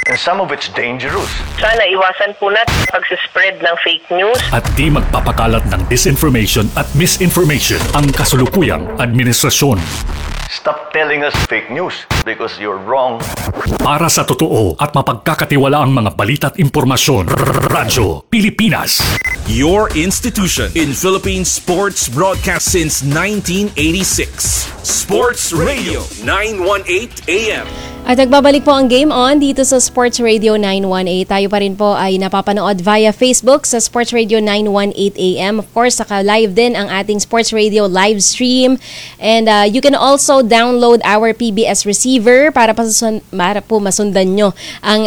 And some of it's dangerous. Sana iwasan po natin pag-spread ng fake news. At di magpapakalat ng disinformation at misinformation ang kasulukuyang administrasyon. Stop telling us fake news because you're wrong. Para sa totoo at mapagkakatiwalaang mga balita at impormasyon, Radyo Pilipinas. Your institution in Philippine sports broadcast since 1986. Sports Radio 918 AM. At nagbabalik po ang Game On dito sa Sports Radio 918. Tayo pa rin po ay napapanood via Facebook sa Sports Radio 918 AM. Of course, saka-live din ang ating Sports Radio live stream. And you can also download our PBS receiver para po masundan nyo ang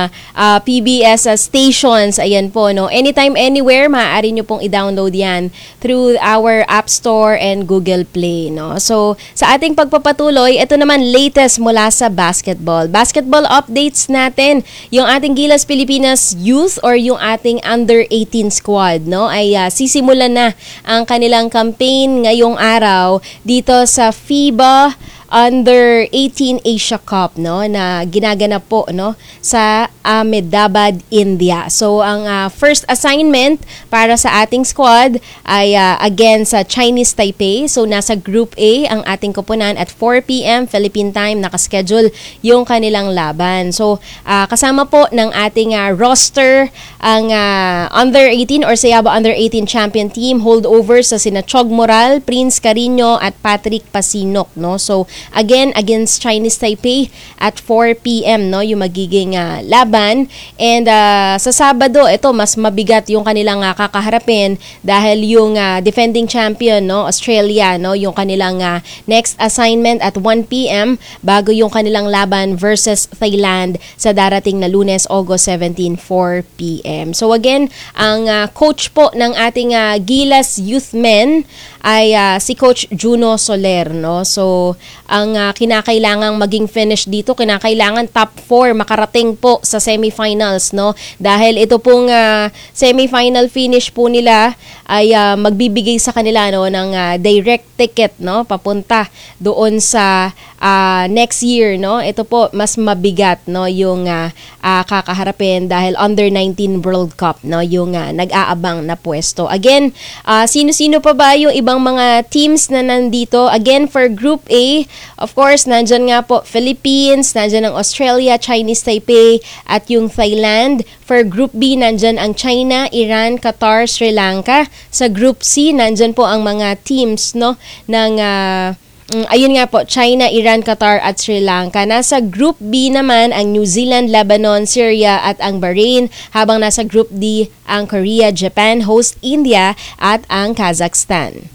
PBS stations. Ayan po, no? Anytime, anywhere, maaari nyo pong i-download yan through our App Store and Google Play, no? So, sa ating pagpapatuloy, ito naman latest mula sa basketball updates natin. Yung ating Gilas Pilipinas Youth or yung ating Under 18 squad, no, ay sisimulan na ang kanilang campaign ngayong araw dito sa FIBA Under 18 Asia Cup, no, na ginaganap po, no, sa Ahmedabad, India. So ang first assignment para sa ating squad ay again sa Chinese Taipei. So nasa Group A ang ating koponan at 4 PM Philippine time nakaschedule yung kanilang laban. So kasama po ng ating roster ang Under 18 or Sayaba Under 18 champion team holdover sa sina Chog Moral, Prince Carino at Patrick Pasinok, no. So again, against Chinese Taipei at 4 PM, no, yung magiging laban. And sa Sabado, ito, mas mabigat yung kanilang kakaharapin dahil yung defending champion, no, Australia, no, yung kanilang next assignment at 1 PM bago yung kanilang laban versus Thailand sa darating na Lunes, August 17, 4 PM. So again, ang coach po ng ating Gilas Youth Men ay si Coach Juno Soler, no. So ang kinakailangang maging finish dito, kinakailangan top 4 makarating po sa semifinals, no, dahil ito pong semifinal finish po nila ay magbibigay sa kanila, no, ng direct ticket, no, papunta doon sa next year, no. Ito po mas mabigat, no, yung kakaharapin dahil Under 19 World Cup, no, yung nag-aabang na pwesto. Again, sino-sino pa ba yung ibang mga teams na nandito? Again, for Group A, of course, nandyan nga po Philippines, nandyan ang Australia, Chinese Taipei, at yung Thailand. For Group B, nandyan ang China, Iran, Qatar, Sri Lanka. Sa Group C, nandyan po ang mga teams, no, ng ayun nga po, China, Iran, Qatar at Sri Lanka. Nasa Group B naman ang New Zealand, Lebanon, Syria at ang Bahrain, habang nasa Group D ang Korea, Japan, host India at ang Kazakhstan.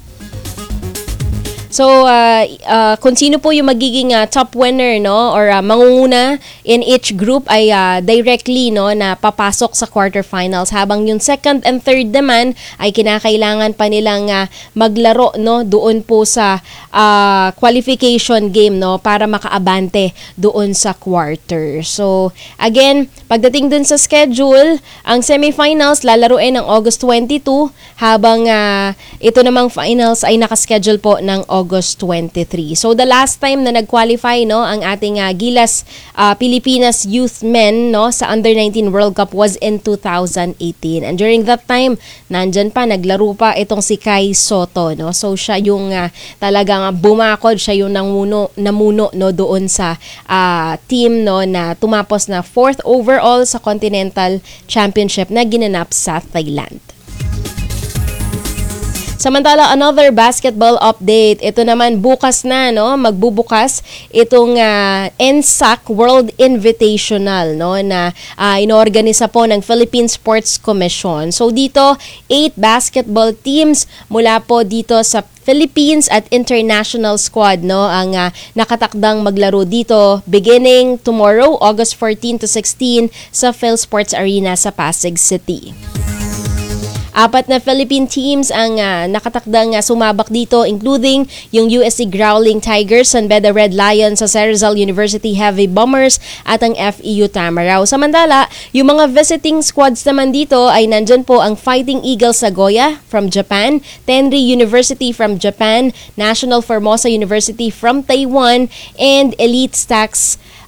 So, kung sino po yung magiging top winner, no, or mangunguna in each group ay directly, no, na papasok sa quarterfinals, habang yung second and third naman ay kinakailangan pa nilang maglaro, no, doon po sa qualification game, no, para makaabante doon sa quarter. So, again, pagdating dun sa schedule, ang semifinals lalaruin ng August 22, habang ito namang finals ay nakaschedule po ng August 23. So the last time na nag-qualify, no, ang ating Gilas Pilipinas Youth Men, no, sa Under 19 World Cup was in 2018. And during that time, nandyan pa, naglaro pa itong si Kai Soto, no. So siya yung talagang bumakod, siya yung namuno, no, doon sa team, no, na tumapos na 4th overall sa Continental Championship na ginanap sa Thailand. Samantala, another basketball update. Ito naman bukas na, no, magbubukas itong NSAC World Invitational, no, na inorganisa po ng Philippine Sports Commission. So dito, 8 basketball teams mula po dito sa Philippines at international squad, no, ang nakatakdang maglaro dito beginning tomorrow, August 14 to 16 sa PhilSports Arena sa Pasig City. 4 na Philippine teams ang nakatakdang sumabak dito, including yung USC Growling Tigers, San Beda Red Lions, sa Rizal University Heavy Bombers at ang FEU Tamaraw. Samantala, yung mga visiting squads naman dito ay nandyan po ang Fighting Eagles Nagoya from Japan, Tenri University from Japan, National Formosa University from Taiwan, and Elite Stacks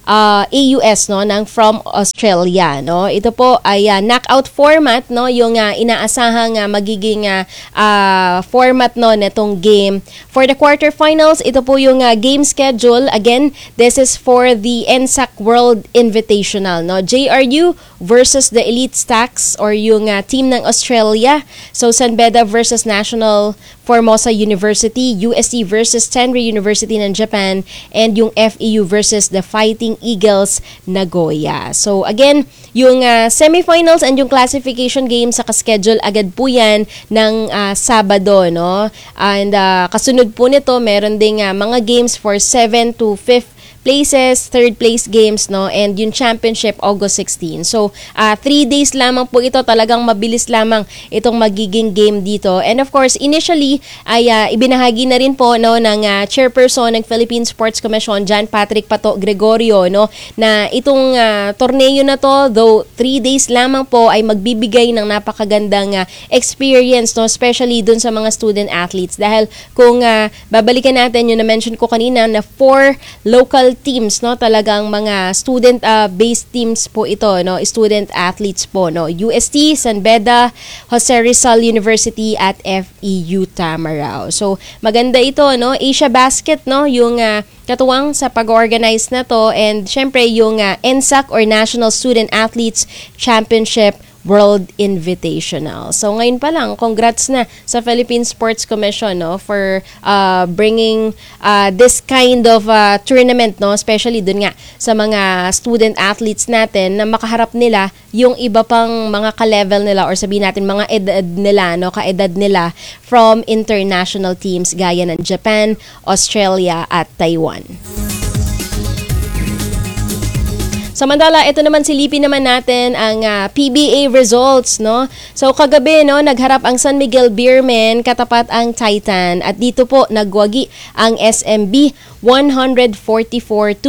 AUS, no, ng From Australia, no. Ito po ay knockout format, no, yung inaasahang magiging format, no, netong game. For the quarterfinals, ito po yung game schedule. Again, this is for the NSAC World Invitational, no. JRU versus the Elite Stacks or yung team ng Australia. So San Beda versus National Formosa University, UST versus Tenri University ng Japan, and yung FEU versus the Fighting Eagles Nagoya. So again, yung semifinals and yung classification games sa schedule agad po yan ng Sabado, no? And kasunod po nito, meron ding mga games for 7 to 5 places, third place games, no, and yung championship August 16. So 3 days lamang po ito, talagang mabilis lamang itong magiging game dito. And of course, initially ay ibinahagi na rin po, no, ng chairperson ng Philippine Sports Commission, John Patrick Pato Gregorio, no, na itong torneo na to, though 3 days lamang po, ay magbibigay ng napakagandang experience, no, especially dun sa mga student athletes. Dahil kung babalikan natin yung na-mention ko kanina na 4 local teams, no, talagang mga student based teams po ito, no, student athletes po, no, UST, San Beda, Jose Rizal University at FEU Tamarao. So maganda ito, no, Asia Basket, no, yung katuwang sa pag-organize na to, and syempre yung NSAC or National Student Athletes Championship World Invitational. So ngayon pa lang, congrats na sa Philippine Sports Commission, no, for bringing this kind of tournament, no, especially dun nga sa mga student athletes natin na makaharap nila yung iba pang mga ka-level nila or sabihin natin mga edad nila, no, kaedad nila from international teams gaya ng Japan, Australia at Taiwan. Samantala, ito naman silipin naman natin ang PBA results, no? So kagabi, no, nagharap ang San Miguel Beermen katapat ang Titan, at dito po nagwagi ang SMB 144-113.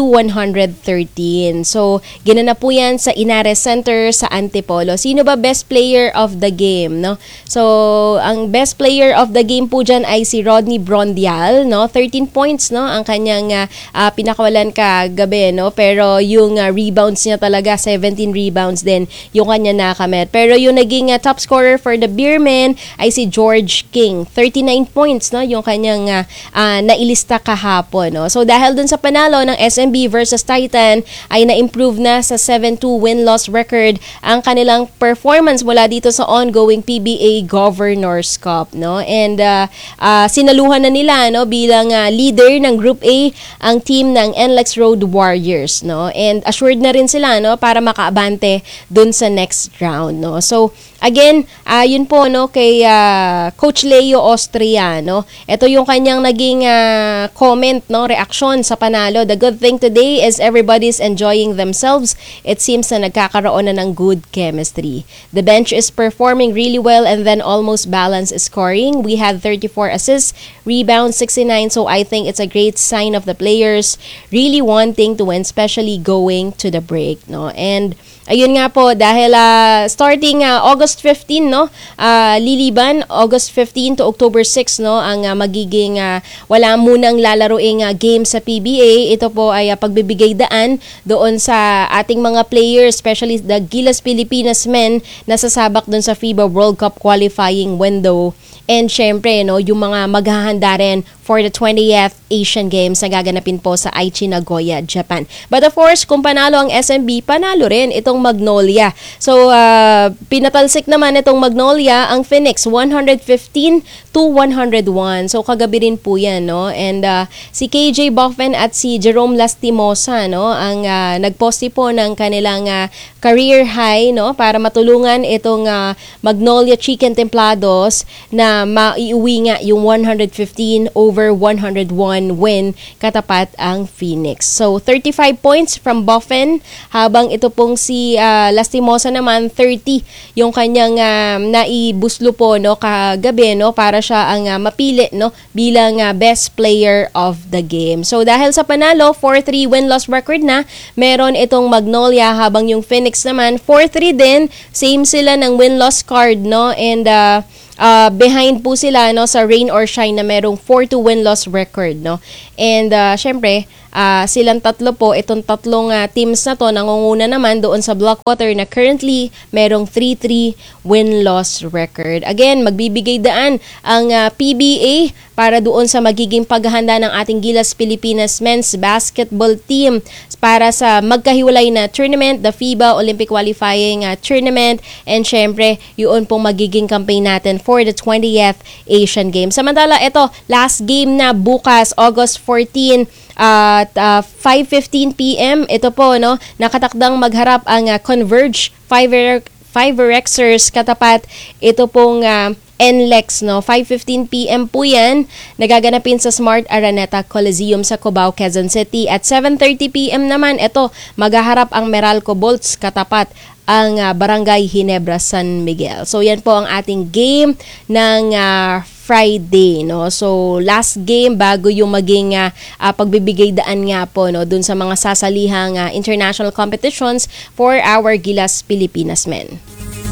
So ginanap po yan sa Inares Center sa Antipolo. Sino ba best player of the game, no? So ang best player of the game po dyan ay si Rodney Brondial, no? 13 points, no, ang kanyang pinakawalan kagabi, no? Pero yung rebounds niya talaga, 17 rebounds din yung kanya nakamit. Pero yung naging top scorer for the Beermen ay si George King. 39 points, no, yung kanyang nailista kahapon, no? So dahil dun sa panalo ng SMB versus Titan ay na-improve na sa 7-2 win-loss record ang kanilang performance mula dito sa ongoing PBA Governors Cup, no? And sinaluhan na nila, no, bilang leader ng Group A ang team ng NLEX Road Warriors, no? And assured na rin sila, no, para makaabante dun sa next round, no? So again, yun po, no, kay Coach Leo Austria, no? Ito yung kanyang naging comment, no, reaksyon sa panalo. The good thing today is everybody's enjoying themselves. It seems na nagkakaroon na ng good chemistry. The bench is performing really well and then almost balanced scoring. We had 34 assists, rebounds 69, so I think it's a great sign of the players really wanting to win, especially going to the break, no? And ayun nga po, dahil starting August 15, no, liliban August 15 to October 6, no, ang magiging wala munang lalaroing game sa PBA. Ito po ay pagbibigay daan doon sa ating mga players, especially the Gilas Pilipinas men na sasabak doon sa FIBA World Cup qualifying window. And syempre, no, yung mga maghahanda rin for the 20th Asian Games na gaganapin po sa Aichi, Nagoya, Japan. But of course, kung panalo ang SMB, panalo rin itong Magnolia. So, pinatalsik naman itong Magnolia ang Phoenix, 115-101. So, kagabi rin po yan, no? And si KJ Boffen at si Jerome Lastimosa, no, ang nagposti po ng kanilang career high, no, para matulungan itong Magnolia Chicken Templados na maiuwi nga yung 115-101 win katapat ang Phoenix. So 35 points from Boffen, habang ito pong si Lastimosa naman 30 yung kanyang naibuslo po, no, kagabi, no, para siya ang mapili, no, bilang best player of the game. So dahil sa panalo, 4-3 win-loss record na meron itong Magnolia, habang yung Phoenix naman 4-3 din, same sila ng win-loss card, no, and behind po sila, no, sa Rain or Shine na merong 4-2 win-loss record, no. And syempre, silang tatlo po, itong tatlong teams na to, nangunguna naman doon sa Blackwater na currently merong 3-3 win-loss record. Again, magbibigay daan ang PBA para doon sa magiging paghahanda ng ating Gilas Pilipinas men's basketball team para sa magkahiwalay na tournament, the FIBA Olympic Qualifying Tournament, and syempre, yun pong magiging campaign natin for the 20th Asian Games. Samantala, ito, last game na bukas, August 14, at 5:15 p.m. Ito po, no, nakatakdang magharap ang Converge Fiverexers katapat ito pong NLEX, no, 5:15 p.m. po yan, nagaganapin sa Smart Araneta Coliseum sa Cubao, Quezon City. At 7:30 p.m. naman, ito, maghaharap ang Meralco Bolts katapat ang Barangay Ginebra, San Miguel. So yan po ang ating game ng Friday, no. So last game bago yung maging pagbibigay daan nga po, no, dun sa mga sasalihang international competitions for our Gilas Pilipinas men.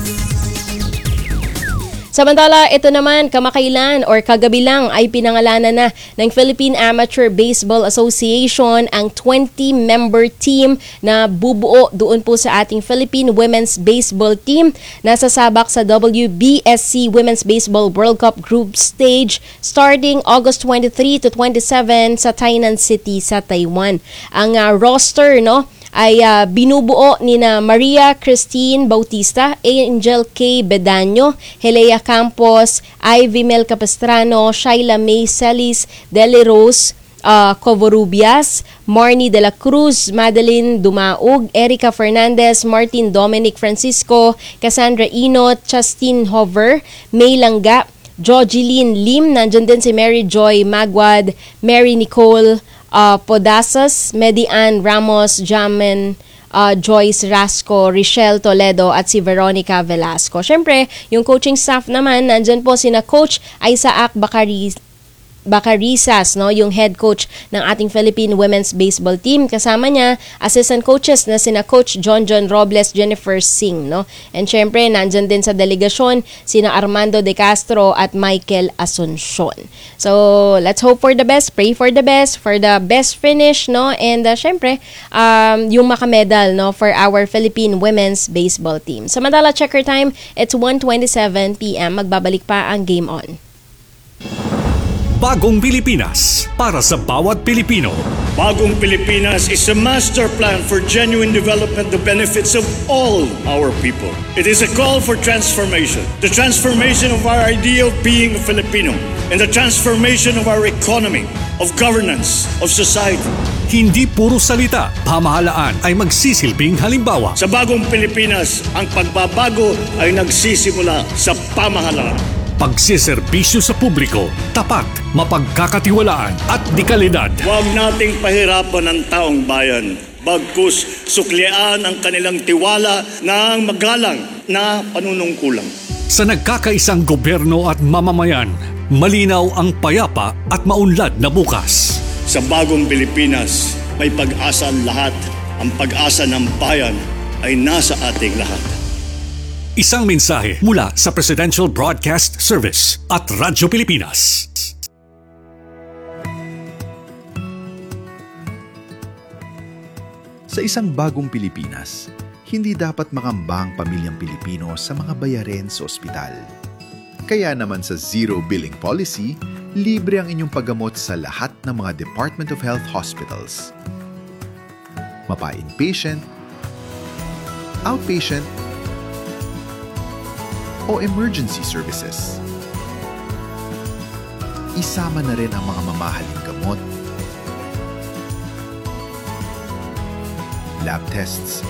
Samantala, ito naman, kamakailan or kagabi lang ay pinangalanan na ng Philippine Amateur Baseball Association ang 20-member team na bubuo doon po sa ating Philippine Women's Baseball Team na sasabak sa WBSC Women's Baseball World Cup Group Stage starting August 23 to 27 sa Tainan City sa Taiwan. Ang roster, no, ay binubuo ni na Maria Christine Bautista, Angel K. Bedaño, Helea Campos, Ivy Mel Capistrano, Shaila May Celis, Deli Rose Covarrubias, Marnie de la Cruz, Madeline Dumaug, Erica Fernandez, Martin Dominic Francisco, Cassandra Inot, Justin Hover, May Langga, Jojeline Lim, nandyan din si Mary Joy Magwad, Mary Nicole Podasas, Median Ramos, Jamen, Joyce Rasco, Richelle Toledo at si Veronica Velasco. Syempre, yung coaching staff naman, nandyan po sina Coach Isaac Bacarisas, no, yung head coach ng ating Philippine Women's Baseball Team. Kasama niya, assistant coaches na sina Coach John Robles, Jennifer Singh, no. And syempre, nandyan din sa delegasyon sina Armando De Castro at Michael Asuncion. So, let's hope for the best, pray for the best finish, no. And syempre, yung makamedal, no, for our Philippine Women's Baseball Team. Samantala, checker time, it's 1:27 p.m. Magbabalik pa ang Game On. Bagong Pilipinas para sa bawat Pilipino. Bagong Pilipinas is a master plan for genuine development that benefits of all our people. It is a call for transformation. The transformation of our idea of being a Filipino and the transformation of our economy, of governance, of society. Hindi puro salita, pamahalaan ay magsisilbing halimbawa. Sa Bagong Pilipinas, ang pagbabago ay nagsisimula sa pamahalaan. Pagsiserbisyo sa publiko, tapat, mapagkakatiwalaan at dekalidad. Huwag nating pahirapan ang taong bayan. Bagkus suklian ang kanilang tiwala ng magalang na panunungkulan. Sa nagkakaisang gobyerno at mamamayan, malinaw ang payapa at maunlad na bukas. Sa Bagong Pilipinas, may pag-asa ang lahat. Ang pag-asa ng bayan ay nasa ating lahat. Isang mensahe mula sa Presidential Broadcast Service at Radyo Pilipinas. Sa isang bagong Pilipinas, hindi dapat makamba ang pamilyang Pilipino sa mga bayarin sa ospital. Kaya naman sa Zero Billing Policy, libre ang inyong paggamot sa lahat ng mga Department of Health hospitals. Mapa-inpatient, outpatient, o emergency services. Isama na rin ang mga mamahaling gamot, lab tests,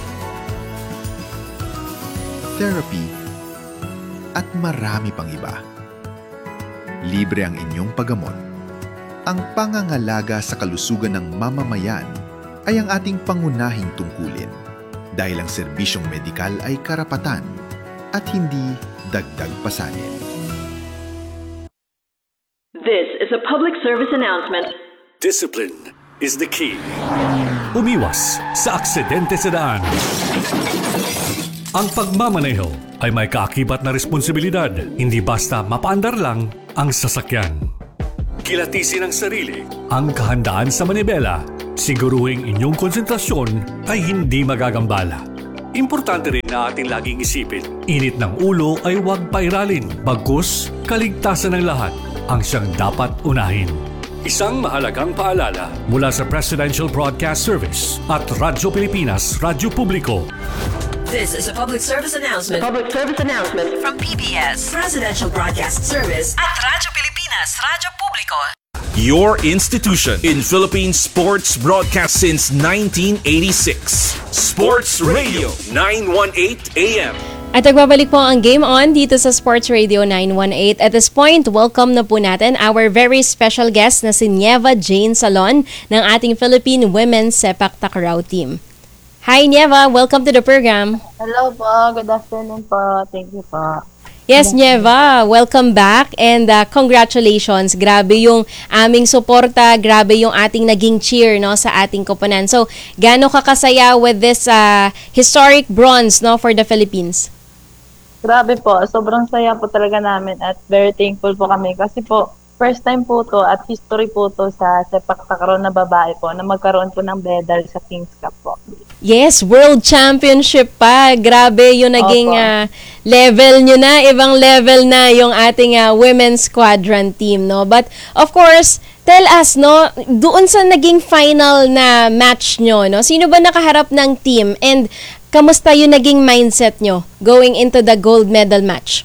therapy, at marami pang iba. Libre ang inyong paggamot. Ang pangangalaga sa kalusugan ng mamamayan ay ang ating pangunahing tungkulin dahil ang serbisyong medikal ay karapatan at hindi dagdag pasanin. This is a public service announcement. Discipline is the key. Umiwas sa aksidente sa daan. Ang pagmamaneho ay may kaakibat na responsibilidad. Hindi basta mapaandar lang ang sasakyan. Kilatisin ang sarili, ang kahandaan sa manibela, Siguruhing inyong konsentrasyon ay hindi magagambala. Importante rin na ating laging isipin, init ng ulo ay huwag pairalin, bagkus kaligtasan ng lahat ang siyang dapat unahin. Isang mahalagang paalala mula sa Presidential Broadcast Service at Radyo Pilipinas, Radyo Publiko. This is a public service announcement. Public service announcement. From PBS, Presidential Broadcast Service at Radyo Pilipinas, Radyo Publiko. Your institution in Philippine sports broadcast since 1986. Sports Radio 918 AM. At nagbabalik po ang Game On dito sa Sports Radio 918. At this point, welcome na po natin our very special guest na si Nieva Jane Salon ng ating Philippine Women's Sepak Takraw team. Hi Nieva, welcome to the program. Hello po, good afternoon po. Thank you po. Yes, Nieva, welcome back and congratulations. Grabe yung aming suporta, grabe yung ating naging cheer no sa ating koponan. So, gaano ka kasaya with this historic bronze no for the Philippines? Grabe po, sobrang saya po talaga namin at very thankful po kami kasi po first time po to at history po to sa sepak takraw na babae po na magkaroon po ng medal sa King's Cup po. Yes, World Championship pa. Grabe yung naging level nyo na. Ibang level na yung ating women's squadron team, no? But, of course, tell us, no? Doon sa naging final na match nyo, no? Sino ba nakaharap ng team? And, kamusta yung naging mindset nyo going into the gold medal match?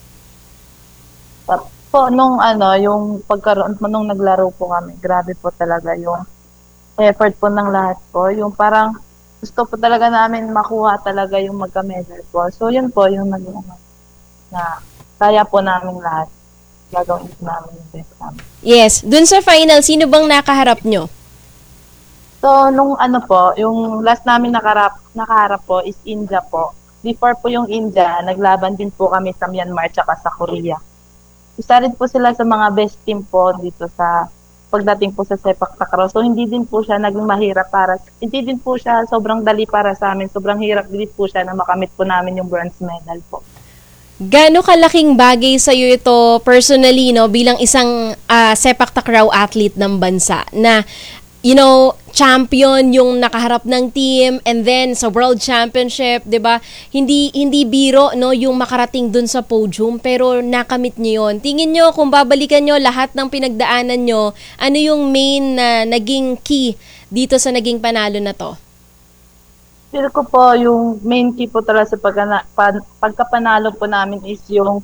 Po, yung pagkaroon mo nung naglaro po kami, grabe po talaga yung effort po ng lahat po. Yung parang, gusto po talaga namin makuha talaga yung magka-medal po. So, yun po yung na kaya po namin lahat. Gagawin po namin yung best namin. Yes. Dun sa final, sino bang nakaharap nyo? So, nung yung last namin nakaharap po is India po. Before po yung India, naglaban din po kami sa Myanmar tsaka sa Korea. Isa rin po sila sa mga best team po dito sa pagdating po sa sepak takraw. So, hindi din po siya naging mahirap hindi din po siya sobrang dali para sa amin. Sobrang hirap din po siya na makamit po namin yung bronze medal po. Gaano kalaking bagay sa iyo ito personally, no, bilang isang sepak takraw athlete ng bansa na, champion yung nakaharap ng team and then sa World Championship, 'di ba? Hindi biro no yung makarating dun sa podium pero nakamit niyo 'yon. Tingin niyo kung babalikan niyo lahat ng pinagdaanan niyo, ano yung main na naging key dito sa naging panalo na to? Feel ko po yung main key po talaga sa pagkapanalo po namin is yung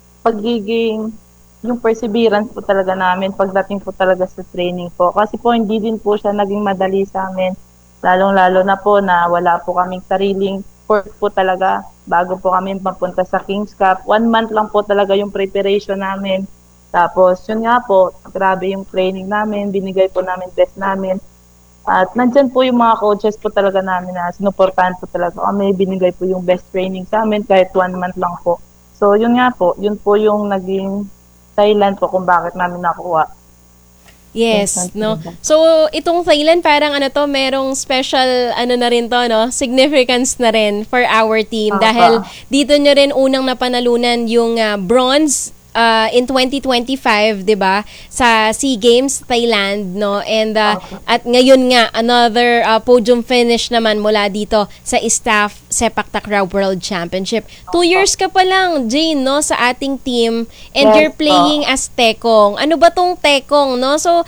yung perseverance po talaga namin pagdating po talaga sa training po. Kasi po hindi din po siya naging madali sa amin. Lalong-lalo na po na wala po kaming sariling court po talaga bago po kami mapunta sa King's Cup. 1 month lang po talaga yung preparation namin. Tapos yun nga po, grabe yung training namin, binigay po namin best namin. At nandyan po yung mga coaches po talaga namin na sinuportahan po talaga kami, binigay po yung best training sa amin kahit 1 month lang po. So yun nga po, yun po yung naging Thailand po kung bakit namin nakuha. Yes, no. So itong Thailand parang merong special na rin to, no? Significance na rin for our team dahil dito nyo rin unang napanalunan yung bronze in 2025, 'di ba? Sa SEA Games Thailand, no? And at ngayon nga another podium finish naman mula dito sa ISTAF Sepak Takraw World Championship. 2 years ka pa lang, Jane, no, sa ating team and you're playing as tekong. Ano ba tong tekong, no? So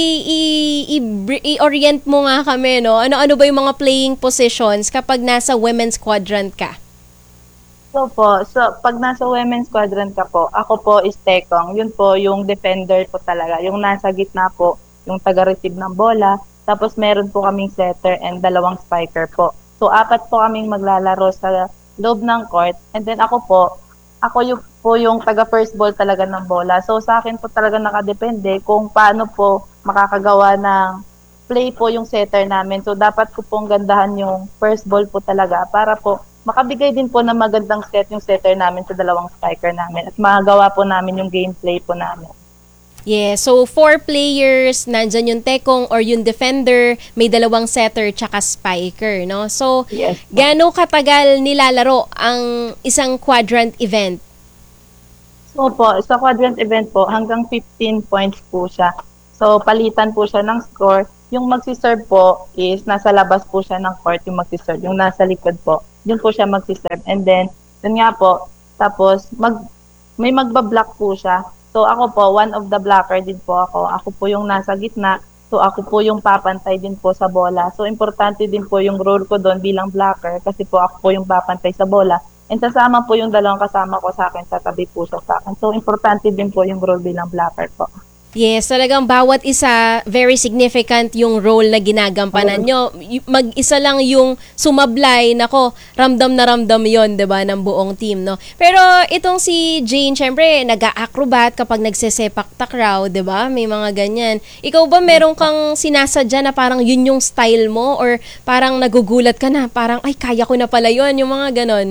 i-orient mo nga kami, no? Ano ba yung mga playing positions kapag nasa women's quadrant ka? So pag nasa women's quadrant ka po, ako po is tekong. Yun po yung defender po talaga. Yung nasa gitna po, yung taga-receive ng bola. Tapos meron po kaming setter and 2 spiker po. So 4 po kaming maglalaro sa loob ng court. And then ako yung taga-first ball talaga ng bola. So sa akin po talaga nakadepende kung paano po makakagawa ng play po yung setter namin. So dapat ko pong gandahan yung first ball po talaga para po makabigay din po na magandang set yung setter namin sa 2 spiker namin at magawa po namin yung gameplay po namin. Yeah, so 4 players, nandyan yung tekong or yung defender, may 2 setter tsaka spiker, no? So, yes, gaano katagal nilalaro ang isang quadrant event? So po, sa quadrant event po, hanggang 15 points po siya. So, palitan po siya ng score. yung magsiserve po is nasa labas po siya ng court yung magsiserve. Yung nasa likod po, yun po siya magsiserve. And then, yun nga po, tapos may magbablock po siya. So ako po, one of the blocker din po ako. Ako po yung nasa gitna. So ako po yung papantay din po sa bola. So importante din po yung role ko doon bilang blocker kasi po ako po yung papantay sa bola. And sasama po yung dalawang kasama ko sa akin, tatabi po siya sa akin. So importante din po yung role bilang blocker po. Yes, talagang bawat isa, very significant yung role na ginagampanan nyo. Mag-isa lang yung sumablay, nako, ramdam na ramdam yon, 'di ba, ng buong team, no? Pero itong si Jane, syempre, nag-acrobat kapag nagsesepak takraw, 'di ba? May mga ganyan. Ikaw ba meron kang sinasadya na parang yun yung style mo or parang nagugulat ka na, parang ay kaya ko na pala yon, yung mga ganon?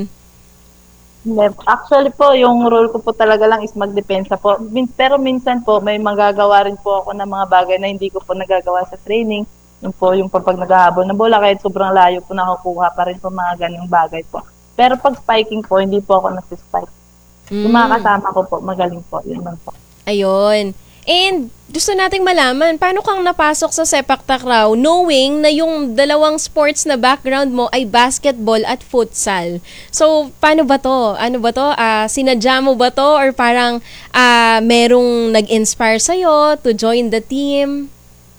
Actually po, yung role ko po talaga lang is magdepensa po. Pero minsan po, may magagawa rin po ako ng mga bagay na hindi ko po nagagawa sa training. Yun po, yung pag naghahabol na bola, kahit sobrang layo po nakukuha pa rin po mga ganyung bagay po. Pero pag spiking po, hindi po ako nag-spike. Yung mga kasama ko po, magaling po. Yun lang po. Ayun. And gusto nating malaman, paano kang napasok sa sepak takraw knowing na yung dalawang sports na background mo ay basketball at futsal? So, paano ba to? Ano ba to? Sinadya mo ba to? Or parang merong nag-inspire sa'yo to join the team?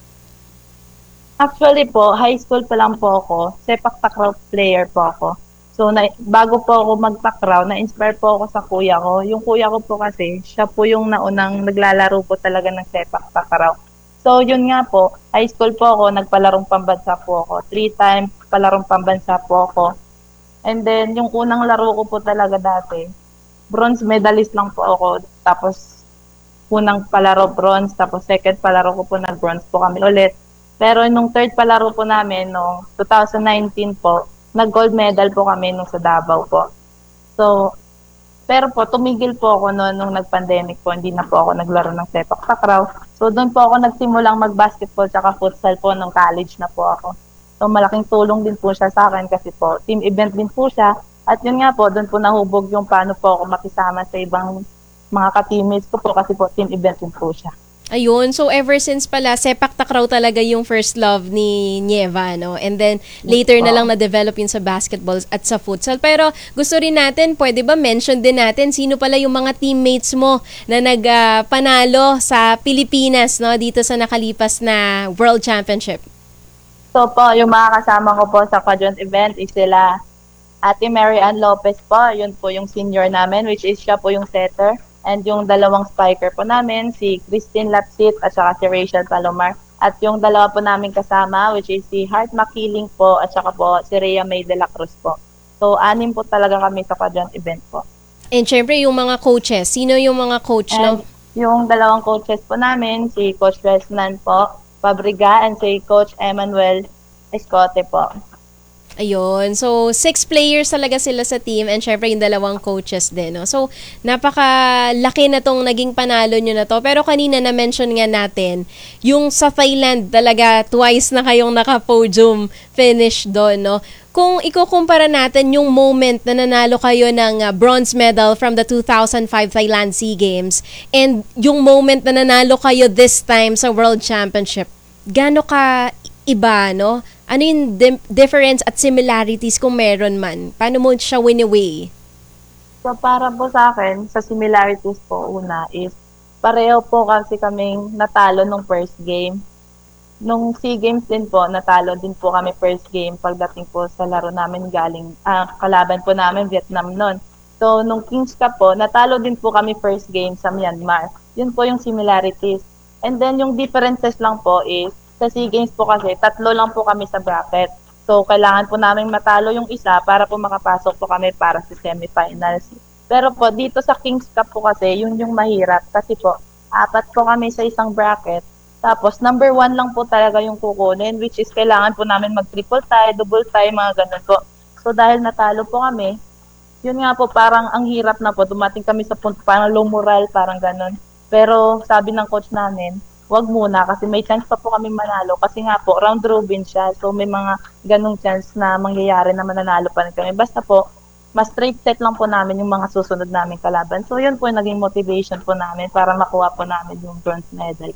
Actually po, high school pa lang po ako. Sepak takraw player po ako. So, bago po ako magtakraw, na-inspire po ako sa kuya ko. Yung kuya ko po kasi, siya po yung naunang naglalaro po talaga ng sepak takraw. So, yun nga po, high school po ako, nagpalarong pambansa po ako. 3 times palarong pambansa po ako. And then, yung unang laro ko po talaga dati, bronze medalist lang po ako. Tapos, unang palaro bronze, tapos second palaro ko po nag-bronze po kami ulit. Pero nung third palaro po namin, no 2019 po, nag-gold medal po kami nung sa Davao po. So, pero po, tumigil po ako noon nung nag-pandemic po. Hindi na po ako naglaro ng sepak takraw. So, doon po ako nagsimulang mag-basketball tsaka futsal po nung college na po ako. So, malaking tulong din po siya sa akin kasi po, team event din po siya. At yun nga po, doon po nahubog yung paano po ako makisama sa ibang mga ka-teammates ko po kasi po, team event din po siya. Ayun, so ever since pala, sepak takraw talaga yung first love ni Nieva, no? And then, later na lang na-develop yun sa basketball at sa futsal. Pero gusto rin natin, pwede ba mention din natin sino pala yung mga teammates mo na nagpanalo sa Pilipinas, no? Dito sa nakalipas na World Championship? So po, yung mga kasama ko po sa quadrant event is sila Ate Mary Ann Lopez po, yun po yung senior namin, which is siya po yung setter. And yung dalawang spiker po namin, si Christine Lapsit at saka si Rachel Palomar. At yung dalawa po namin kasama, which is si Heart Makiling po at saka po si Rhea May de la Cruz po. So, 6 po talaga kami sa quadrant event po. And syempre, yung mga coaches. Sino yung mga coach na? Yung dalawang coaches po namin, si Coach Resnan po, Pabriga, and si Coach Emmanuel Escote po. Ayun. So, 6 players talaga sila sa team and syempre yung dalawang coaches din. No? So, napakalaki na tong naging panalo nyo na to. Pero kanina na-mention nga natin, yung sa Thailand talaga twice na kayong naka-podium finish doon. No? Kung ikukumpara natin yung moment na nanalo kayo ng bronze medal from the 2005 Thailand SEA Games and yung moment na nanalo kayo this time sa World Championship, gaano ka iba, no? Ano yung difference at similarities kung meron man? Paano mo siya win-away? So, para po sa akin, sa similarities po, una is, pareho po kasi kaming natalo nung first game. Nung SEA Games din po, natalo din po kami first game pagdating po sa laro namin galing, kalaban po namin Vietnam nun. So, nung Kings Cup po, natalo din po kami first game sa Myanmar. Yun po yung similarities. And then, yung differences lang po is, sa SEA Games po kasi, 3 lang po kami sa bracket. So, kailangan po namin matalo yung isa para po makapasok po kami para sa semifinals. Pero po, dito sa Kings Cup po kasi, yun yung mahirap. Kasi po, 4 po kami sa isang bracket. Tapos, number 1 lang po talaga yung kukunin, which is kailangan po namin mag-triple tie, double tie, mga ganun po. So, dahil natalo po kami, yun nga po, parang ang hirap na po. Dumating kami sa punto, parang low moral, parang ganun. Pero, sabi ng coach namin, wag muna kasi may chance pa po kami manalo kasi nga po round robin siya, so may mga ganung chance na mangyayari na mananalo pa rin kami, basta po mas straight set lang po namin yung mga susunod naming kalaban. So yun po yung naging motivation po namin para makuha po namin yung bronze medal ko.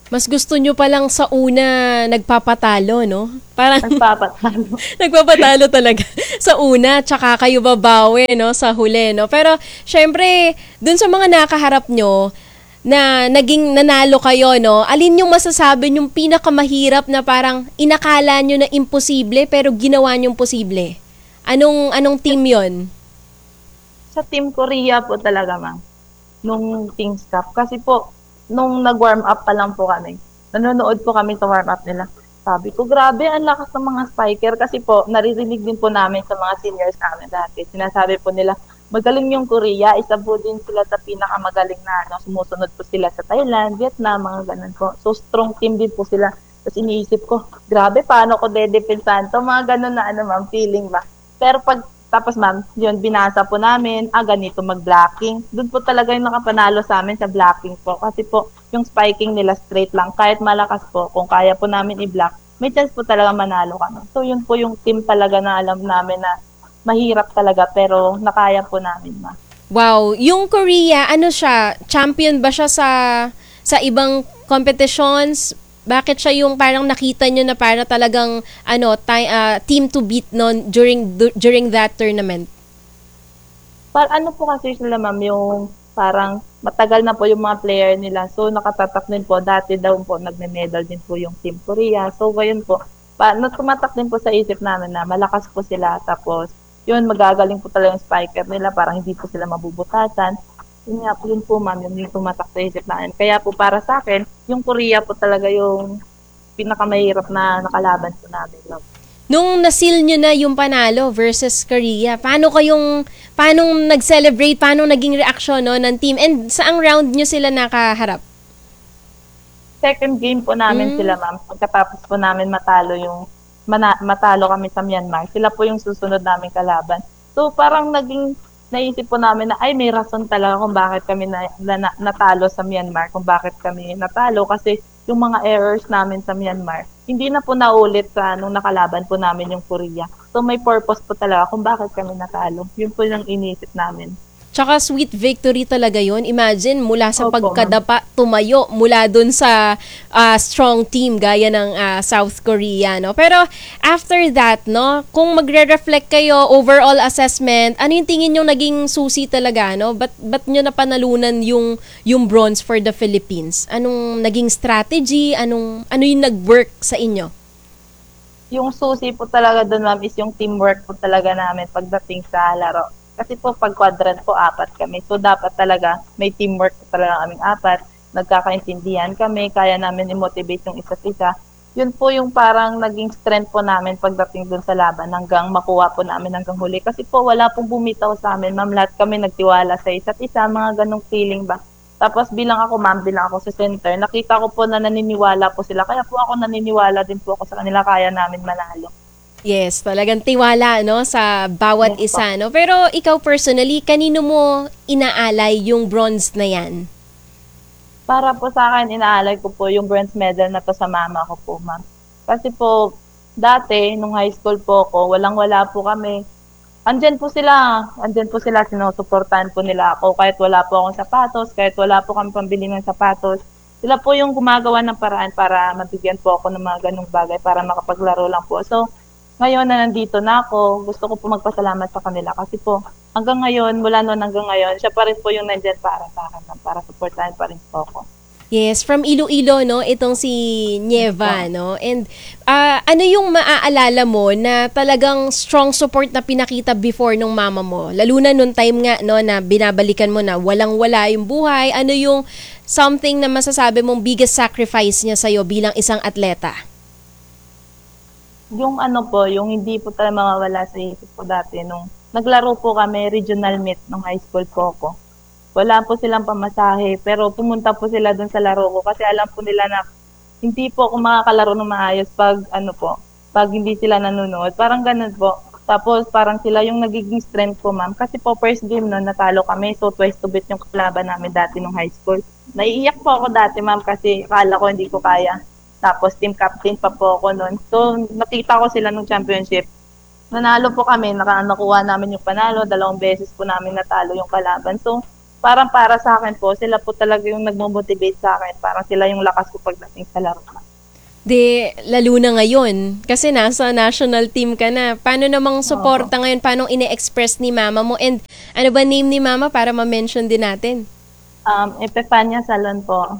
Mas gusto nyo palang sa una nagpapatalo, no? Parang Nagpapatalo. nagpapatalo talaga sa una, tsaka kayo babawi, no? Sa huli, no? Pero, syempre, dun sa mga nakaharap nyo, na naging nanalo kayo, no? Alin yung masasabi yung pinakamahirap na parang inakala nyo na imposible, pero ginawa nyong posible? Anong team yon? Sa Team Korea po talaga, ma'am. Nung Kings Cup. Kasi po, nung nag-warm up pa lang po kami, nanonood po kami sa warm up nila. Sabi ko, grabe, ang lakas ng mga spiker. Kasi po, naririnig din po namin sa mga seniors namin dati. Sinasabi po nila, magaling yung Korea, isa po din sila sa pinakamagaling na sumusunod po sila sa Thailand, Vietnam, mga ganun po. So, strong team din po sila. Tapos iniisip ko, grabe, paano ko dedepensahan to? Mga ganun na ma'am, feeling ba? Pero tapos ma'am, yun, binasa po namin, ganito mag-blocking. Doon po talaga yung nakapanalo sa amin sa blocking po. Kasi po, yung spiking nila straight lang, kahit malakas po, kung kaya po namin i-block, may chance po talaga manalo kami. So, yun po yung team talaga na alam namin na mahirap talaga, pero nakaya po namin, ma'am. Wow, yung Korea, siya? Champion ba siya sa ibang competitions? Bakit siya yung parang nakita nyo na parang talagang team to beat noon during that tournament? Po kasi sila, ma'am, yung parang matagal na po yung mga player nila. So nakatatak din po, dati daw po nagme-medal din po yung Team Korea. So ngayon po, tumatak din po sa isip namin na malakas po sila. Tapos yun, magagaling po talaga yung spiker nila, parang hindi po sila mabubutasan. Yun po, ma'am, yung tumatak sa isip namin. Kaya po para sa akin, yung Korea po talaga yung pinakamahirap na nakalaban po namin, ma'am. Nung nasil nyo na yung panalo versus Korea, paano nag-celebrate, paano naging reaksyon ng team? And saang round nyo sila nakaharap? Second game po namin sila, ma'am. Pagkatapos po namin matalo kami sa Myanmar, sila po yung susunod naming kalaban. So parang naisip po namin na may rason talaga kung bakit kami natalo sa Myanmar, kung bakit kami natalo, kasi yung mga errors namin sa Myanmar, hindi na po naulit sa nung nakalaban po namin yung Korea. So may purpose po talaga kung bakit kami natalo. Yun po yung inisip namin. Tsaka sweet victory talaga yon. Imagine, mula sa pagkadapa, tumayo mula dun sa strong team gaya ng South Korea, no? Pero after that, no, kung magre-reflect kayo, overall assessment, ano yung tingin nyo naging susi talaga, no? Ba't nyo napanalunan yung bronze for the Philippines? Anong naging strategy? Ano yung nag-work sa inyo? Yung susi po talaga dun, ma'am, is yung teamwork po talaga namin pagdating sa laro. Kasi po, pag quadrant po, 4 kami. So, dapat talaga may teamwork po talaga kaming 4. Nagkakaintindihan kami, kaya namin i-motivate yung isa't isa. Yun po yung parang naging strength po namin pagdating dun sa laban hanggang makuha po namin hanggang huli. Kasi po, wala pong bumitaw sa amin, ma'am. Lahat kami nagtiwala sa isa't isa, mga ganong feeling ba. Tapos bilang ako sa center, nakita ko po na naniniwala po sila. Kaya po ako naniniwala din po ako sa kanila, kaya namin manalo. Yes, talagang tiwala, no, sa bawat isa, no. Pero ikaw personally, kanino mo inaalay yung bronze na yan? Para po sa akin, inaalay ko po yung bronze medal na to sa mama ko po, ma'am. Kasi po, dati, nung high school po ako, walang-wala po kami. Andyan po sila, sinusuportahan po nila ako. Kahit wala po akong sapatos, kahit wala po kami pambili ng sapatos. Sila po yung gumagawa ng paraan para mabigyan po ako ng mga ganung bagay para makapaglaro lang po. So, ngayon na nandito na ako, gusto ko po magpasalamat sa kanila kasi po hanggang ngayon, mula noon hanggang ngayon, siya pa rin po yung nandyan para sa akin, para supportahan pa rin po ako. Yes, from Iloilo, no, itong si Nieva, no? And ano yung maaalala mo na talagang strong support na pinakita before nung mama mo? Lalo na nung time nga, no, na binabalikan mo na walang-wala yung buhay. Ano yung something na masasabi mong biggest sacrifice niya sa'yo bilang isang atleta? Yung yung hindi po talaga mawawala sa isip ko dati, nung naglaro po kami, regional meet nung high school po ako. Wala po silang pamasahe, pero pumunta po sila dun sa laro ko kasi alam po nila na hindi po ako makakalaro ng maayos pag hindi sila nanonood. Parang ganun po. Tapos parang sila yung nagiging strength ko, ma'am. Kasi po first game noon, natalo kami, so twice to beat yung kalaban namin dati nung high school. Naiiyak po ako dati, ma'am, kasi akala ko hindi ko kaya. Tapos team captain pa po ako noon. So nakita ko sila nung championship. Nanalo po kami, nakuha namin yung panalo, 2 beses po namin natalo yung kalaban. So parang para sa akin po, sila po talaga yung nagmo-motivate sa akin. Parang sila yung lakas ko pagdating sa laro. Lalo na ngayon, kasi nasa national team ka na. Paano namang suporta ngayon? Paano ine-express ni mama mo? And ano ba name ni mama para ma-mention din natin? Epifania Salon po.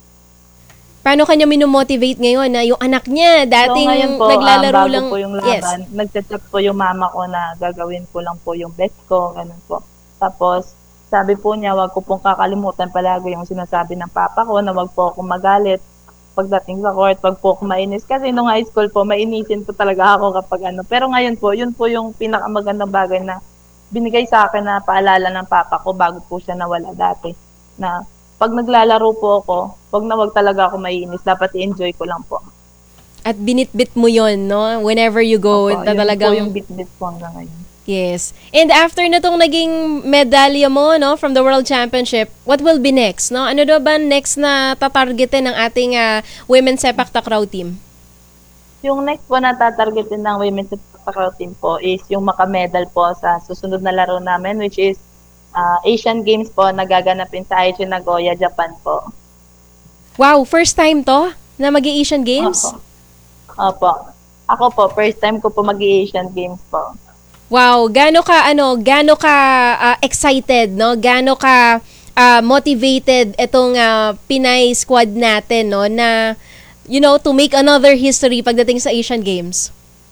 Paano kanya minomotivate ngayon na yung anak niya, dating so, ngayon po, naglalaro bago lang? Po yung laban, nagchat-chat po yung mama ko na gagawin ko lang po yung best ko, ganun po. Tapos, sabi po niya, wag ko pong kakalimutan palagi yung sinasabi ng papa ko na wag po akong magalit pagdating sa court, wag po akong mainis. Kasi nung high school po, mainisin po talaga ako kapag ano. Pero ngayon po, yun po yung pinakamagandang bagay na binigay sa akin na paalala ng papa ko bago po siya nawala dati. Na pag naglalaro po ako, wag talaga ako maiinis. Dapat i-enjoy ko lang po. At binitbit mo yon, no? Whenever you go, Opo, talagang... yun po yung bitbit po hanggang ngayon. Yes. And after na tong naging medalya mo, no, from the World Championship, what will be next, no? Ano daw ba next na tatargetin ng ating women's sepak takraw team? Yung next po na tatargetin ng women's sepak takraw team po is yung makamedal po sa susunod na laro namin, which is Asian Games po na gaganapin sa Aichi Nagoya, Japan po. Wow, first time to na mag-Asian Games? Opo. Ako po, first time ko po mag-Asian Games po. Wow, gaano ka excited, no? Gaano ka motivated itong Pinay squad natin, no, na to make another history pagdating sa Asian Games?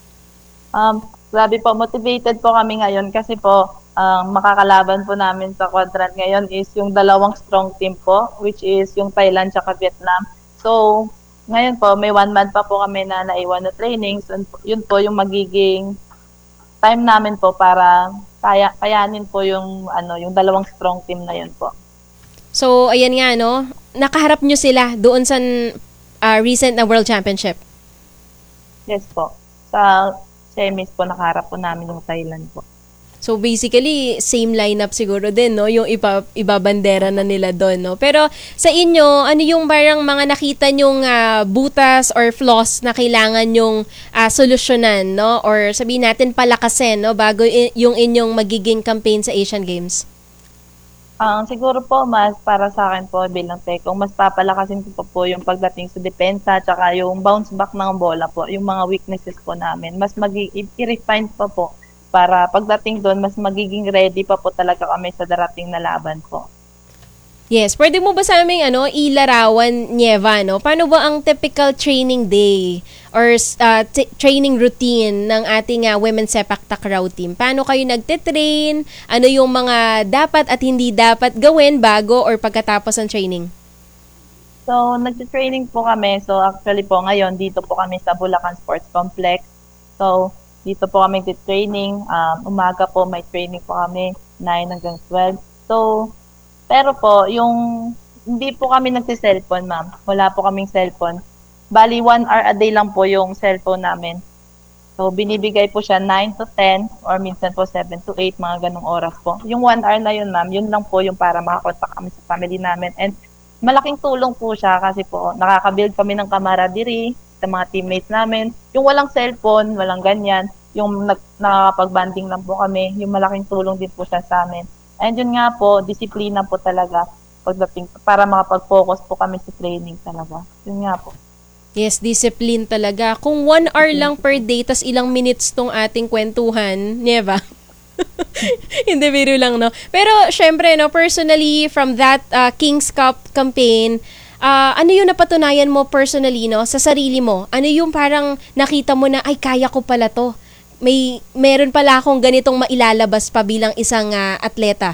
Grabe po, motivated po kami ngayon kasi po makakalaban po namin sa quadrant ngayon is yung dalawang strong team po, which is yung Thailand at Vietnam. So, ngayon po, may 1 month pa po kami na naiwan na training. So, yun po yung magiging time namin po para kayanin po yung dalawang strong team na yun po. So, ayan nga, no? Nakaharap nyo sila doon sa recent na World Championship? Yes po. Sa semis po, nakaharap po namin yung Thailand po. So, basically, same lineup siguro din, no? Yung ibabandera na nila doon, no? Pero sa inyo, ano yung parang mga nakita nyong butas or flaws na kailangan nyong solusyonan, no? Or sabihin natin palakasin, no? Bago yung inyong magiging campaign sa Asian Games? Siguro po, mas para sa akin po bilang tekong, mas papalakasin ko po yung pagdating sa depensa tsaka yung bounce back ng bola po, yung mga weaknesses po namin. Mas i-refine pa po para pagdating doon, mas magiging ready pa po talaga kami sa darating na laban po. Yes. Pwede mo ba sa aming ilarawan, Nieva, no? Paano ba ang typical training day or training routine ng ating women's sepak takraw team? Paano kayo nagtitrain? Ano yung mga dapat at hindi dapat gawin bago or pagkatapos ng training? So, nag-training po kami. So, actually po ngayon, dito po kami sa Bulacan Sports Complex. So, dito po kami training. Umaga po may training po kami, 9 hanggang 12. So, pero po, hindi po kami nagsi-cellphone, ma'am. Wala po kaming cellphone. Bali, 1 hour a day lang po yung cellphone namin. So, binibigay po siya 9 to 10 or minsan po 7 to 8, mga ganong oras po. Yung 1 hour na yun, ma'am, yun lang po yung para makakontak kami sa family namin. And malaking tulong po siya kasi po, nakaka-build kami ng camaraderie sa mga teammates namin. Yung walang cellphone, walang ganyan, yung nakakapag-banding lang po kami, yung malaking tulong din po siya sa amin. And yun nga po, disiplina po talaga pagdating para makapag-focus po kami sa training talaga. Yun nga po. Yes, discipline talaga. Kung 1 hour lang per day, tas ilang minutes tong ating kwentuhan, Nieva. Hindi, biro lang, no? Pero, syempre, no, personally, from that King's Cup campaign, ano yung napatunayan mo personally, no, sa sarili mo? Ano yung parang nakita mo na, ay, kaya ko pala to. Meron pala akong ganitong mailalabas pa bilang isang atleta.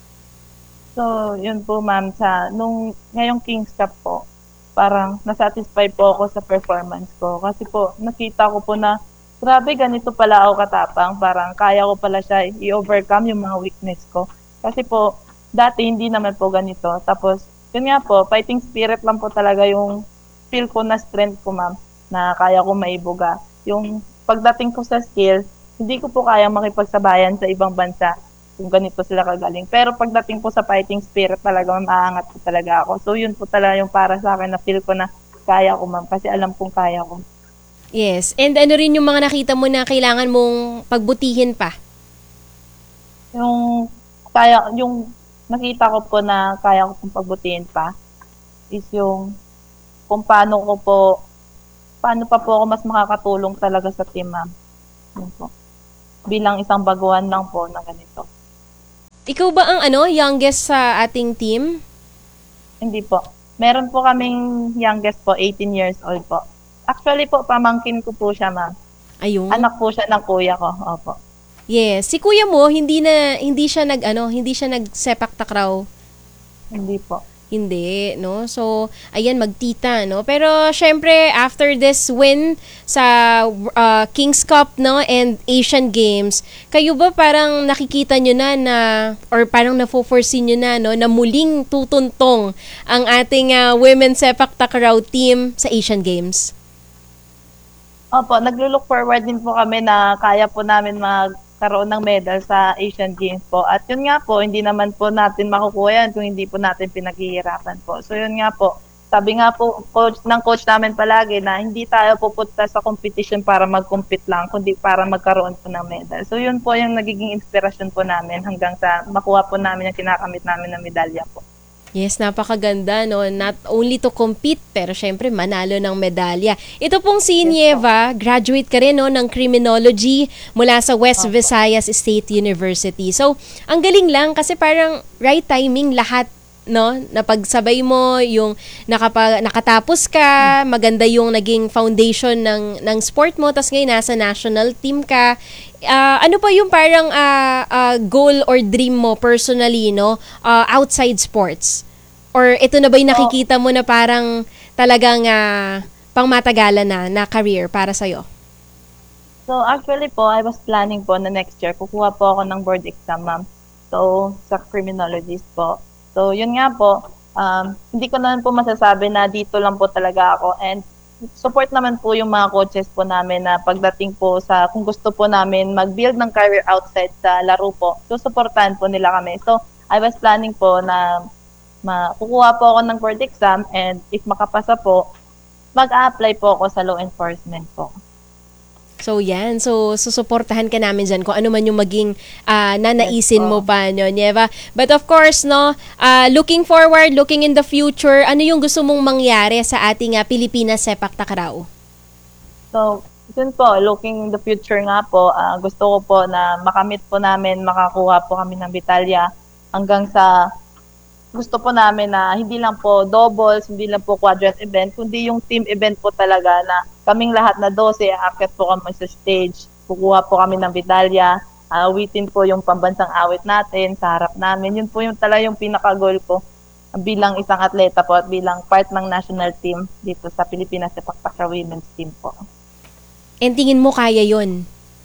So, yun po, ma'am, ngayong King's Cup po, parang nasatisfy po ako sa performance ko. Kasi po, nakita ko po na, grabe, ganito pala ako katapang. Parang kaya ko pala siya i-overcome yung mga weakness ko. Kasi po, dati hindi naman po ganito. Tapos, yun nga po, fighting spirit lang po talaga yung feel ko na strength ko, ma'am, na kaya ko maibuga. Yung pagdating ko sa skill, hindi ko po kaya makipagsabayan sa ibang bansa kung ganito sila kagaling. Pero pagdating po sa fighting spirit, talaga maaangat po talaga ako. So yun po talaga yung para sa akin na feel ko na kaya ko, ma'am, kasi alam kong kaya ko. Yes. And ano rin yung mga nakita mo na kailangan mong pagbutihin pa? Yung nakita ko po na kaya ko pong pagbutihin pa is yung kung paano pa po ako mas makakatulong talaga sa team, ma'am. Yun po. Bilang isang baguhan lang po na ganito. Ikaw ba ang youngest sa ating team? Hindi po. Meron po kaming youngest po, 18 years old po. Actually po, pamangkin ko po siya, ma'am. Ayun. Anak po siya ng kuya ko. Opo. Yes. Si kuya mo, hindi siya nagsepak takraw. Hindi po. Hindi, no? So, ayan, magtita, no? Pero, syempre, after this win sa King's Cup, no? And Asian Games, kayo ba parang nakikita nyo na or parang na-foresee nyo na, no? Na muling tutuntong ang ating women's sepak takraw team sa Asian Games? Opo, naglo-look forward din po kami na kaya po namin magkaroon ng medal sa Asian Games po. At yun nga po, hindi naman po natin makukuha yan kung hindi po natin pinaghihirapan po. So yun nga po, sabi nga po coach namin palagi na hindi tayo pupunta sa competition para mag-compete lang, kundi para magkaroon po ng medal. So yun po yung nagiging inspirasyon po namin hanggang sa makuha po namin yung kinakamit namin na medalya po. Yes, napakaganda, no? Not only to compete, pero syempre manalo ng medalya. Ito pong si Nieva, graduate ka rin, no, ng criminology mula sa West Visayas State University. So, ang galing lang kasi parang right timing lahat, no? Napagsabay mo yung nakatapos ka, maganda yung naging foundation ng sport mo, tas ngayon nasa national team ka. Ano pa yung parang goal or dream mo personally, no? Outside sports? Or ito na ba yung nakikita mo na parang talagang pangmatagalan na career para sa'yo? So actually po, I was planning po na next year, kukuha po ako ng board exam, ma'am. So, sa criminologist po. So, yun nga po, hindi ko naman po masasabi na dito lang po talaga ako. And support naman po yung mga coaches po namin na pagdating po sa, kung gusto po namin mag-build ng career outside sa laro po, susuportahan po nila kami. So, I was planning po na kukuha po ako ng board exam and if makapasa po, mag-a-apply po ako sa law enforcement po. So yan, so susuportahan ka namin dyan kung ano man yung maging nanaisin mo pa, no, Nieva. But of course, no, looking forward, looking in the future, ano yung gusto mong mangyari sa ating Pilipinas sepak takraw? So, yun po, looking in the future nga po, gusto ko po na makamit po namin, makakuha po kami ng medalya hanggang sa gusto po namin na hindi lang po doubles, hindi lang po quadrant event, kundi yung team event po talaga na kaming lahat na 12, aakyat po kami sa stage, kukuha po kami ng medalya, awitin po yung pambansang awit natin sa harap namin. Yun po yung talaga yung pinaka-goal ko bilang isang atleta po at bilang part ng national team dito sa Pilipinas Sepak Takraw Women's Team po. And tingin mo kaya yun?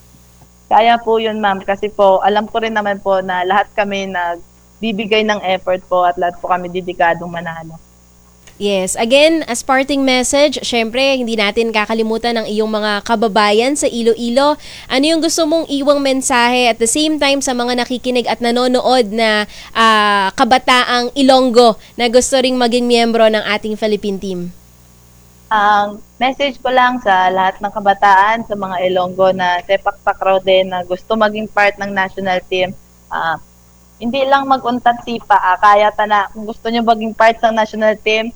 Kaya po yun, ma'am, kasi po alam ko rin naman po na lahat kami bibigay ng effort po at lahat po kami dedikadong manalo. Yes. Again, as parting message, syempre, hindi natin kakalimutan ang iyong mga kababayan sa Iloilo. Ano yung gusto mong iwang mensahe at the same time sa mga nakikinig at nanonood na kabataang Ilonggo na gusto ring maging miyembro ng ating Philippine team? Ang message ko lang sa lahat ng kabataan, sa mga Ilonggo na sepak takraw din na gusto maging part ng national team, hindi lang mag-untat sipa, kaya na kung gusto nyo maging part ng national team,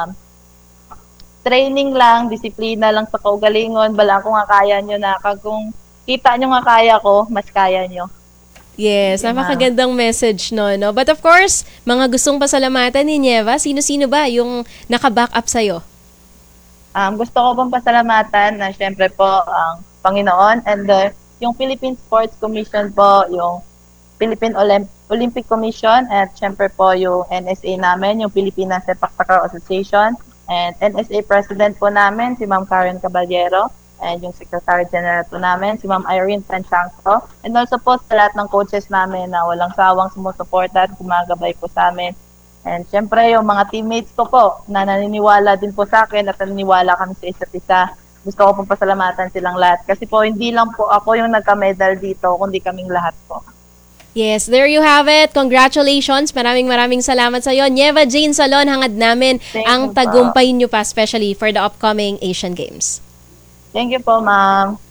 training lang, disiplina lang sa kaugalingon, bala kung nga kaya nyo na, kung kita nyo nga kaya ko, mas kaya nyo. Yes, napakagandang message, no? But of course, mga gustong pasalamatan ni Nieva, sino-sino ba yung naka-back up sa'yo? Gusto ko pong pasalamatan na syempre po ang Panginoon and yung Philippine Sports Commission po, yung Philippine Olympic Commission at syempre po yung NSA namin, yung Pilipinas Sepak Takraw Association and NSA President po namin, si Ma'am Karen Caballero and yung Secretary General po namin, si Ma'am Irene Panchangco and also po sa lahat ng coaches namin na walang sawang sumusuporta at gumagabay po sa amin. And syempre yung mga teammates ko po na naniniwala din po sa akin at naniniwala kami sa isa't isa. Gusto ko pong pasalamatan silang lahat kasi po hindi lang po ako yung nagka-medal dito kundi kaming lahat po. Yes, there you have it. Congratulations. Maraming salamat sa iyo. Nieva Jane Salon, hangad namin ang tagumpay niyo pa, especially for the upcoming Asian Games. Thank you po, ma'am.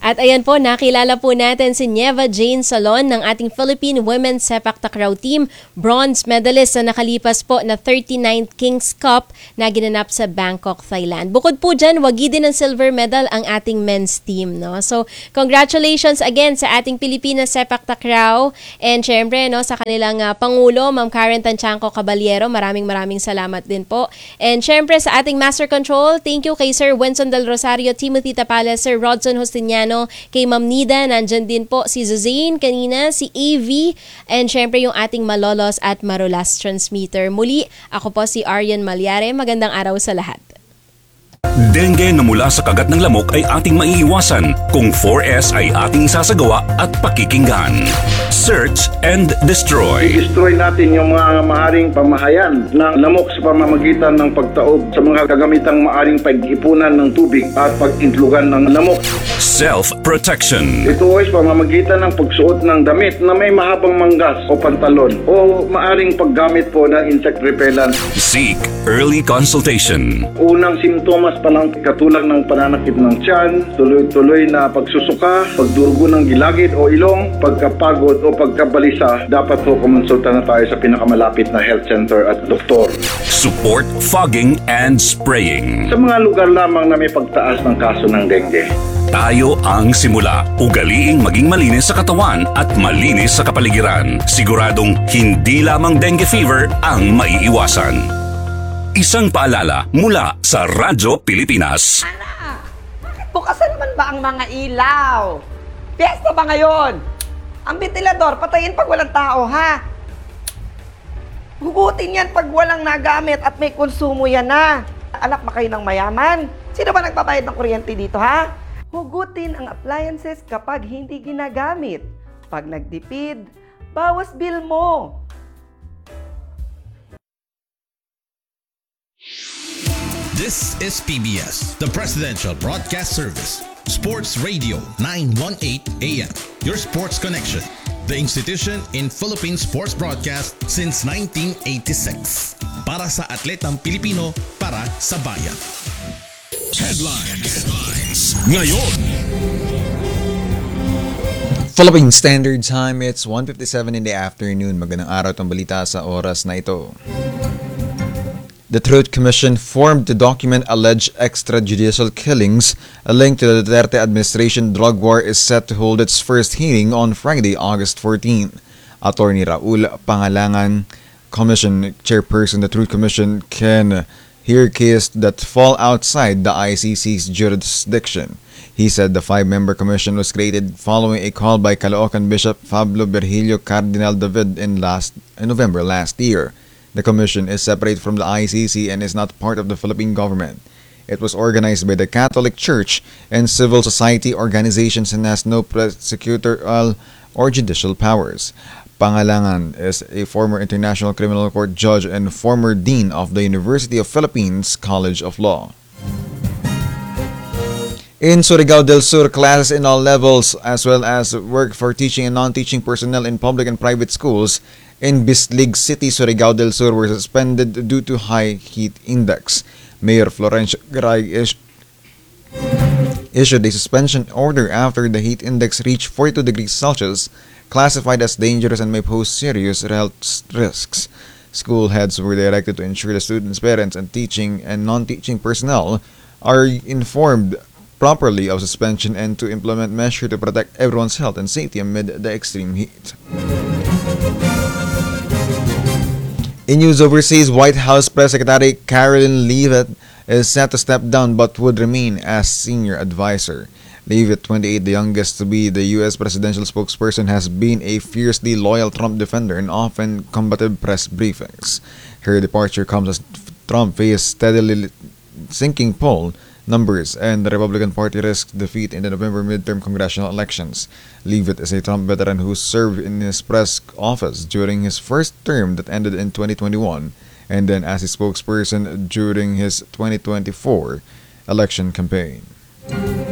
At ayan po, nakilala po natin si Nieva Jane Salon ng ating Philippine Women's Sepak Takraw Team, bronze medalist sa nakalipas po na 39th Kings Cup na ginanap sa Bangkok, Thailand. Bukod po dyan, wagi din ng silver medal ang ating men's team. No? So, congratulations again sa ating Pilipinas Sepak Takraw and syempre no, sa kanilang Pangulo, Ma'am Karen Tanchanco Caballero. Maraming salamat din po. And syempre sa ating Master Control, thank you kay Sir Wenson Del Rosario, Timothy Tapales, Sir Rodson Justiniano, kay Ma'am Nida, nandyan din po si Zuzane kanina, si AV, and syempre yung ating Malolos at Marulas transmitter. Muli, ako po si Arian Malyare. Magandang araw sa lahat. Dengue na mula sa kagat ng lamok ay ating maiiwasan kung 4S ay ating sasagawa at pakikinggan. Search and destroy. I-destroy natin yung mga maaring pamahayan ng lamok sa pamamagitan ng pagtaob sa mga kagamitang maaring pag-ipunan ng tubig at pag-intlugan ng lamok. Self-protection. Ito ay pamamagitan ng pagsuot ng damit na may mahabang manggas o pantalon o maaring paggamit po ng insect repellent. Seek early consultation. Unang simptomas pa lang katulad ng pananakit ng tiyan, tuloy-tuloy na pagsusuka, pagdurugo ng gilagid o ilong, pagkapagod o pagkabalisa, dapat po kumonsulta na tayo sa pinakamalapit na health center at doktor. Support fogging and spraying. Sa mga lugar lamang na may pagtaas ng kaso ng dengue. Tayo ang simula. Ugaliing maging malinis sa katawan at malinis sa kapaligiran. Siguradong hindi lamang dengue fever ang maiiwasan. Isang paalala mula sa Radyo Pilipinas. Anak, bukasan naman ba ang mga ilaw? Piyesta ba ngayon? Ang ventilador, patayin pag walang tao, ha? Hugutin yan pag walang nagamit at may konsumo yan na. Anak ba kayo ng mayaman? Sino ba nagbabayad ng kuryente dito, ha? Hugutin ang appliances kapag hindi ginagamit. Pag nagtipid, bawas bill mo. This is PBS, the Presidential Broadcast Service. Sports Radio 918 AM. Your sports connection. The institution in Philippine sports broadcast since 1986. Para sa atletang Pilipino, para sa bayan. Headlines. Ngayon. Philippine Standard Time, it's 1:57 in the afternoon. Magandang araw tong balita sa oras na ito. The Truth Commission formed to document alleged extrajudicial killings. A link to the Duterte administration drug war is set to hold its first hearing on Friday, August 14. Attorney Raul Pangalangan, Commission Chairperson, the Truth Commission can hear cases that fall outside the ICC's jurisdiction. He said the 5-member commission was created following a call by Caloocan Bishop Pablo Virgilio Cardinal David in November last year. The commission is separate from the ICC and is not part of the Philippine government. It was organized by the Catholic Church and civil society organizations and has no prosecutorial or judicial powers. Pangalangan is a former International Criminal Court judge and former dean of the University of Philippines College of Law. In Surigao del Sur, classes in all levels as well as work for teaching and non-teaching personnel in public and private schools in Bislig City, Surigao del Sur were suspended due to high heat index. Mayor Florencio Garay issued a suspension order after the heat index reached 42 degrees Celsius, classified as dangerous and may pose serious health risks. School heads were directed to ensure the students, parents, and teaching and non-teaching personnel are informed properly of suspension and to implement measures to protect everyone's health and safety amid the extreme heat. In news overseas, White House Press Secretary Caroline Leavitt is set to step down but would remain as senior advisor. Leavitt, 28, the youngest to be the U.S. presidential spokesperson, has been a fiercely loyal Trump defender and often combative press briefings. Her departure comes as Trump faced steadily sinking poll numbers and the Republican Party risks defeat in the November midterm congressional elections. Leavitt is a Trump veteran who served in his press office during his first term that ended in 2021 and then as a spokesperson during his 2024 election campaign.